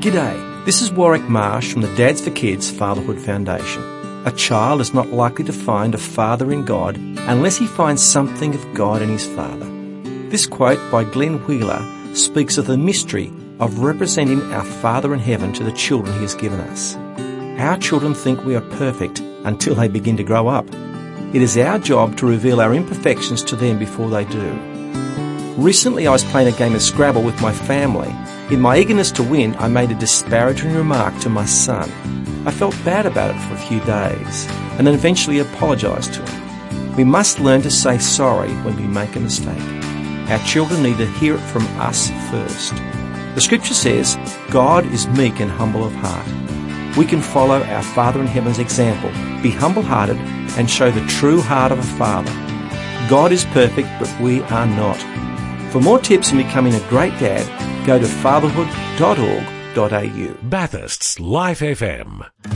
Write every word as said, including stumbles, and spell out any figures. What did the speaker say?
G'day, this is Warwick Marsh from the Dads for Kids Fatherhood Foundation. A child is not likely to find a father in God unless he finds something of God in his father. This quote by Glenn Wheeler speaks of the mystery of representing our Father in heaven to the children he has given us. Our children think we are perfect until they begin to grow up. It is our job to reveal our imperfections to them before they do. Recently I was playing a game of Scrabble with my family. In my eagerness to win, I made a disparaging remark to my son. I felt bad about it for a few days, and then eventually apologised to him. We must learn to say sorry when we make a mistake. Our children need to hear it from us first. The scripture says, God is meek and humble of heart. We can follow our Father in Heaven's example, be humble-hearted, and show the true heart of a father. God is perfect, but we are not. For more tips on becoming a great dad, go to fatherhood dot org dot a u. Bathurst's Life F M.